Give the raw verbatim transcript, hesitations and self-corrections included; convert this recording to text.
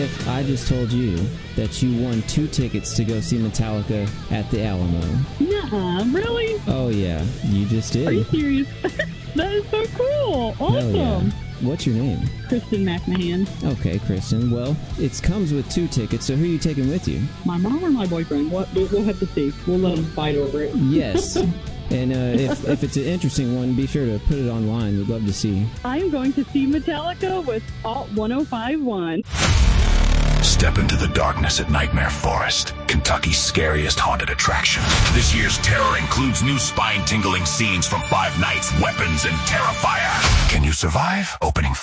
if I just told you that you won two tickets to go see Metallica at the Alamo? Nuh-uh, really? Oh, yeah. You just did. Are you serious? That is so cool. Awesome. Hell yeah. What's your name? Kristen McMahon. Okay, Kristen. Well, it comes with two tickets, so who are you taking with you? My mom or my boyfriend? What? We'll have to see. We'll let them fight over it. Yes. And uh, if, if it's an interesting one, be sure to put it online. We'd love to see. I am going to see Metallica with Alt ten fifty-one. Step into the darkness at Nightmare Forest, Kentucky's scariest haunted attraction. This year's terror includes new spine-tingling scenes from Five Nights, Weapons, and Terrifier. Can you survive? Opening